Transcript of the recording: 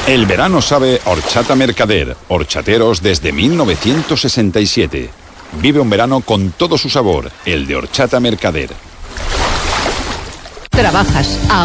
El verano sabe Horchata Mercader, horchateros desde 1967. Vive un verano con todo su sabor, el de Horchata Mercader. Trabajas